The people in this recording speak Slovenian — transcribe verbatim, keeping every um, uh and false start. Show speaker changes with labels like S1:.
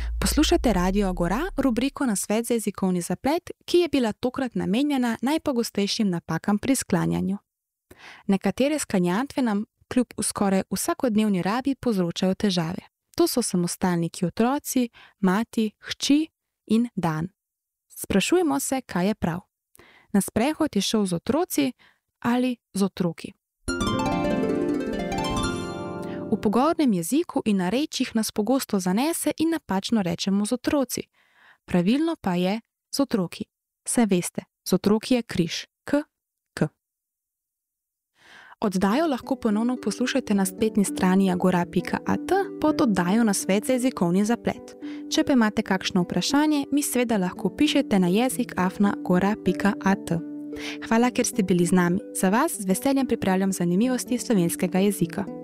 S1: Poslušate Radio Agora, rubriko Nasvet za jezikovni zaplet, ki je bila tokrat namenjena najpogostejšim napakam pri sklanjanju. Nekatere sklanjatve nam kljub skoraj vsakodnevni rabi povzročajo težave. To so samostalniki otroci, mati, hči in dan. Sprašujemo se, kaj je prav. Na sprehod je šel z otroci ali z otroki. V pogovornem jeziku in narečjih nas pogosto zanese in napačno rečemo z otroci. Pravilno pa je z otroki. Saj veste, z otroki je križ. K, k. Oddajo lahko ponovno poslušate na spletni strani agora pika at pod oddajo Nasvet za jezikovni zaplet. Če pa imate kakšno vprašanje, mi seveda lahko pišete na jezik afna agora pika at. Hvala, ker ste bili z nami. Za vas z veseljem pripravljam zanimivosti slovenskega jezika.